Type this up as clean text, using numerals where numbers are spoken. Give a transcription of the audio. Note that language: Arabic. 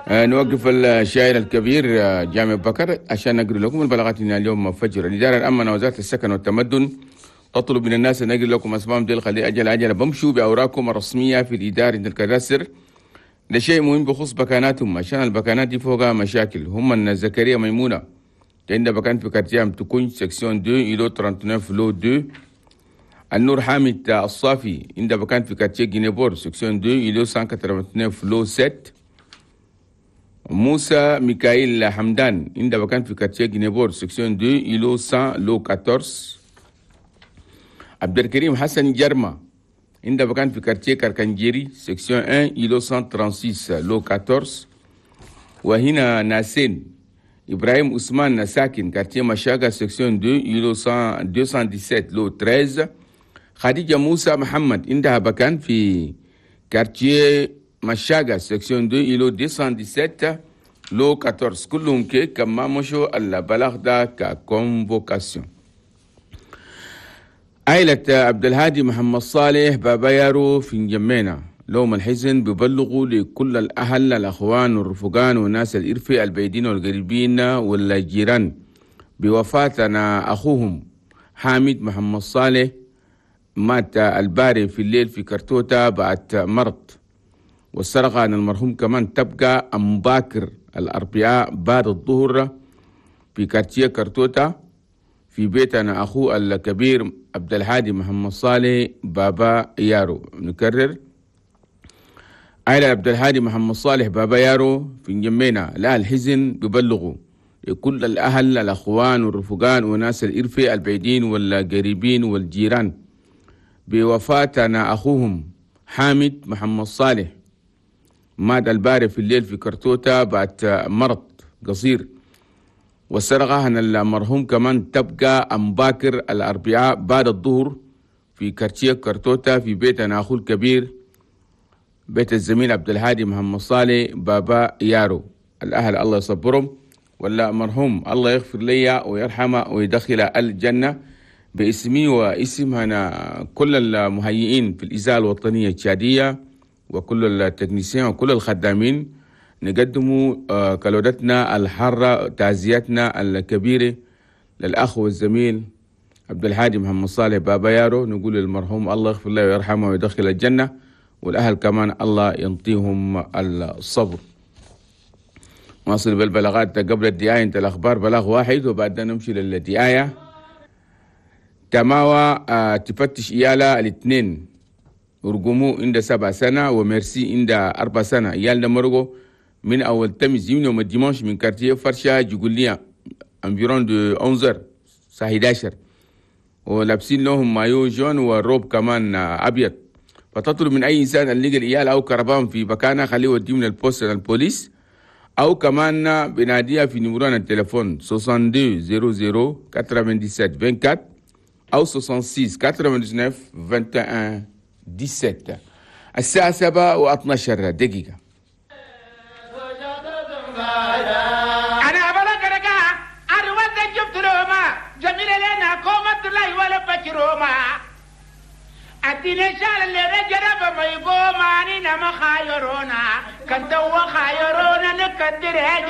نوقف الشاعر الكبير جامع بكر عشان نقرأ لكم البلاغات اليوم فجر. الإدارة الأمنة وزارة السكن والتمدن تطلب من الناس أن نقرأ لكم أسمائهم دي الخلية أجل بمشوا بأوراقكم الرسمية في الإدارة عند الكداسر. ده شيء مهم بخصوص بكاناتهم عشان البكانات دي فوقها مشاكل. هم من زكريا ميمونة عندها بكان في كارتيام تكون سكسيون 2 إلو 39 لو 2. النور حامد الصافي عندها بكان في كارتيه جينيبور سكسيون 2 إلو 189 لو 7. موسى ميكائيل حمدان عندها بكان في كارتيه جينيبور سكسيون 2 إلو 100 لو 14. عبد الكريم حسن جرمة عندها بكان في كارتيه كاركنجيري سكسيون 1 إلو 136 لو 14. وهنا ناسين إبراهيم عثمان ساكن كارتيه مشاغا سكسيون 2 إلو 217 لو 13. خديجة موسى محمد عندها بكان في كارتيه مشاغا سكسيون 2 إلو 217 لو 14. كلهم كي كما مشوا البلاغ دا ككونفوكاسيون. عائلة عبد الهادي محمد صالح بابا يارو في نجمينا لهم الحزن ببلغوا لكل الأهل الأخوان والرفقان والناس الإرفي البعيدين والقريبين والجيران بوفاتنا أخوهم حامد محمد صالح مات الباري في الليل في كرتوتا بعد مرض. والسرقة عن المرحوم كمان تبقى مباكر الأربعاء بعد الظهر في كارتيه كرتوتا في بيتنا أخوه الكبير عبد الهادي محمد صالح بابا يارو. نكرر، عائلة عبد الهادي محمد صالح بابا يارو في نجمينا لا الحزن ببلغوا لكل الأهل الأخوان والرفقان وناس الإرفي البعيدين والقريبين والجيران بوفاتنا أخوهم حامد محمد صالح مات الباري في الليل في كرتوتا بعد مرض قصير. والسرقة عن المرحوم كمان تبقى مباكر الأربعاء بعد الظهر في كارتيه كرتوتا في بيتنا أخوه الكبير بيت الزميل عبد الهادي محمد صالح بابا يارو. الأهل الله يصبرهم ولا مرحوم الله يغفر لي ويرحمه ويدخل الجنة باسمي واسم هنا كل المهيئين في الإذاعة الوطنية التشادية وكل التكنيسيين وكل الخدامين. نقدموا كلودتنا الحارة تعزيتنا الكبيرة للأخ والزميل عبد الهادي محمد صالح بابا يارو. نقول للمرحوم الله يغفر له ويرحمه ويدخل الجنة، والأهل كمان الله ينطيهم الصبر. نواصل بالبلاغات قبل الدعاية. انت الأخبار بلاغ واحد وبعدين نمشي للدعاية. تماوى تفتش إيالا الاثنين ورقمو عند 7 سنة وميرسي عند 4 سنة. إيال مرقو من أول تمز يوم الديمانش من كارتيه فرشا جوجوليا انفيرون دو 11 الساعة 11 ولابسين لهم مايو جون وروب كمان أبيض. فتطلب من أي إنسان اللي لقى الإيال أو كربان في مكانه خليه يوديه من البوست للبوليس أو كمان بناديها في نمران التليفون 62 00 97 24 أو 66 99 21 17. الساعة 7:12 دقيقة. أنا أبغى كرجع أروح تجيب روما جميل لنا كومة لا ولا بتروما أديني شال اللي رجع ما يقوم عني نما خيرونا كنت وخيرونا نقدر